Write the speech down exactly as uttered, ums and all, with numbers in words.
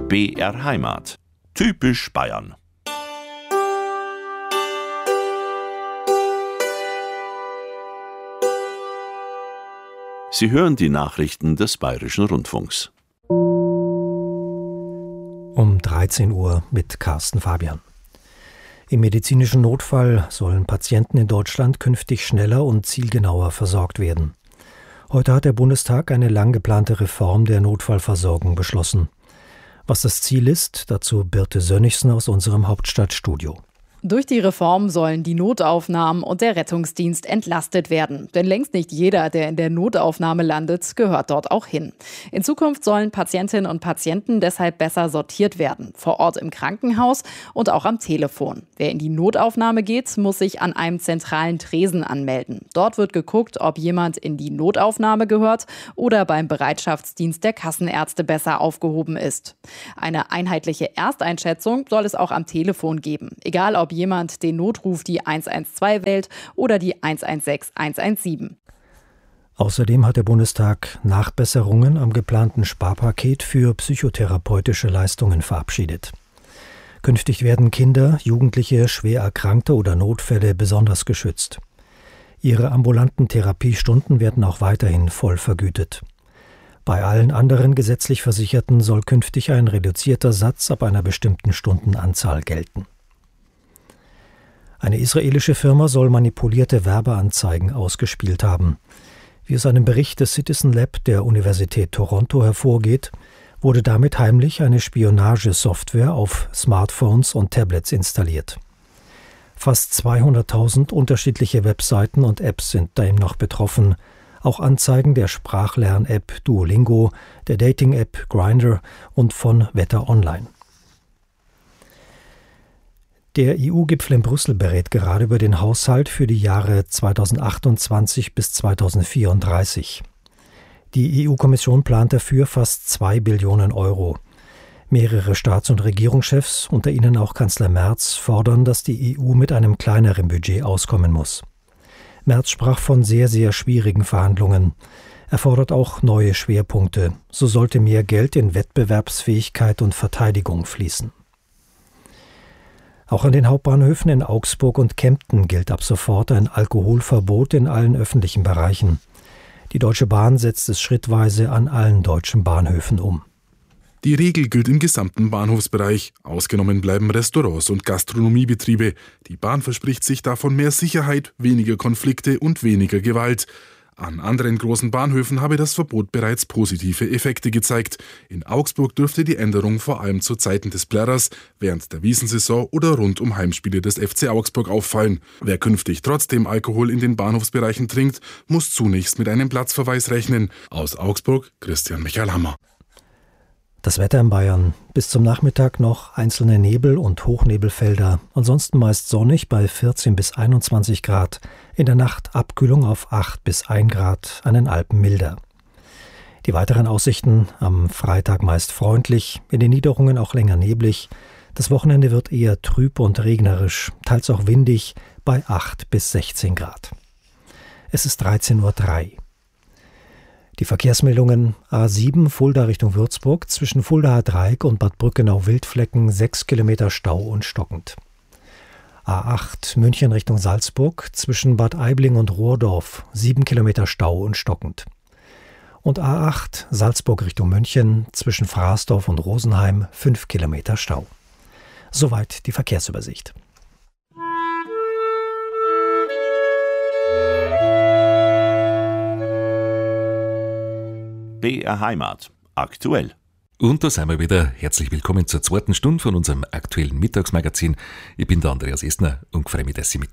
B R Heimat. Typisch Bayern. Sie hören die Nachrichten des Bayerischen Rundfunks. Um dreizehn Uhr mit Carsten Fabian. Im medizinischen Notfall sollen Patienten in Deutschland künftig schneller und zielgenauer versorgt werden. Heute hat der Bundestag eine lang geplante Reform der Notfallversorgung beschlossen. Was das Ziel ist, dazu Birte Sönnigsen aus unserem Hauptstadtstudio. Durch die Reform sollen die Notaufnahmen und der Rettungsdienst entlastet werden. Denn längst nicht jeder, der in der Notaufnahme landet, gehört dort auch hin. In Zukunft sollen Patientinnen und Patienten deshalb besser sortiert werden. Vor Ort im Krankenhaus und auch am Telefon. Wer in die Notaufnahme geht, muss sich an einem zentralen Tresen anmelden. Dort wird geguckt, ob jemand in die Notaufnahme gehört oder beim Bereitschaftsdienst der Kassenärzte besser aufgehoben ist. Eine einheitliche Ersteinschätzung soll es auch am Telefon geben. Egal ob Ob jemand den Notruf die eins eins zwei wählt oder die eins eins sechs eins eins sieben. Außerdem hat der Bundestag Nachbesserungen am geplanten Sparpaket für psychotherapeutische Leistungen verabschiedet. Künftig werden Kinder, Jugendliche, schwer Erkrankte oder Notfälle besonders geschützt. Ihre ambulanten Therapiestunden werden auch weiterhin voll vergütet. Bei allen anderen gesetzlich Versicherten soll künftig ein reduzierter Satz ab einer bestimmten Stundenanzahl gelten. Eine israelische Firma soll manipulierte Werbeanzeigen ausgespielt haben. Wie aus einem Bericht des Citizen Lab der Universität Toronto hervorgeht, wurde damit heimlich eine Spionagesoftware auf Smartphones und Tablets installiert. Fast zweihunderttausend unterschiedliche Webseiten und Apps sind demnach betroffen, auch Anzeigen der Sprachlern-App Duolingo, der Dating-App Grindr und von Wetter Online. Der E U-Gipfel in Brüssel berät gerade über den Haushalt für die Jahre zweitausendachtundzwanzig bis zweitausendvierunddreißig. Die E U-Kommission plant dafür fast zwei Billionen Euro. Mehrere Staats- und Regierungschefs, unter ihnen auch Kanzler Merz, fordern, dass die E U mit einem kleineren Budget auskommen muss. Merz sprach von sehr, sehr schwierigen Verhandlungen. Er fordert auch neue Schwerpunkte. So sollte mehr Geld in Wettbewerbsfähigkeit und Verteidigung fließen. Auch an den Hauptbahnhöfen in Augsburg und Kempten gilt ab sofort ein Alkoholverbot in allen öffentlichen Bereichen. Die Deutsche Bahn setzt es schrittweise an allen deutschen Bahnhöfen um. Die Regel gilt im gesamten Bahnhofsbereich. Ausgenommen bleiben Restaurants und Gastronomiebetriebe. Die Bahn verspricht sich davon mehr Sicherheit, weniger Konflikte und weniger Gewalt. An anderen großen Bahnhöfen habe das Verbot bereits positive Effekte gezeigt. In Augsburg dürfte die Änderung vor allem zu Zeiten des Plärrers, während der Wiesensaison oder rund um Heimspiele des F C Augsburg auffallen. Wer künftig trotzdem Alkohol in den Bahnhofsbereichen trinkt, muss zunächst mit einem Platzverweis rechnen. Aus Augsburg, Christian Michael Hammer. Das Wetter in Bayern. Bis zum Nachmittag noch einzelne Nebel- und Hochnebelfelder. Ansonsten meist sonnig bei vierzehn bis einundzwanzig Grad. In der Nacht Abkühlung auf acht bis ein Grad, an den Alpen milder. Die weiteren Aussichten: am Freitag meist freundlich, in den Niederungen auch länger neblig. Das Wochenende wird eher trüb und regnerisch, teils auch windig, bei acht bis sechzehn Grad. Es ist dreizehn Uhr drei. Die Verkehrsmeldungen: A sieben Fulda Richtung Würzburg, zwischen Fuldaer Dreieck und Bad Brückenau-Wildflecken sechs Kilometer Stau und stockend. A acht München Richtung Salzburg, zwischen Bad Aibling und Rohrdorf sieben Kilometer Stau und stockend. Und A acht Salzburg Richtung München, zwischen Fraßdorf und Rosenheim fünf Kilometer Stau. Soweit die Verkehrsübersicht. B R Heimat. Aktuell. Und da sind wir wieder. Herzlich willkommen zur zweiten Stunde von unserem aktuellen Mittagsmagazin. Ich bin der Andreas Esner und freue mich, dass Sie mit